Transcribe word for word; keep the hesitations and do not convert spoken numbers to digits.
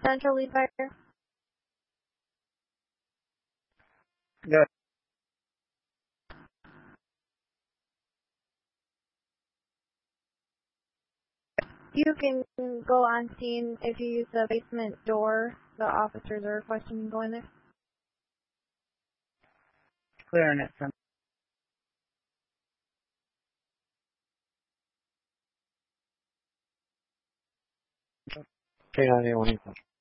Central Lead Fire. Good. You can go on scene if you use the basement door. The officers are requesting you go in there. Clearing it from. K nine eight one eight.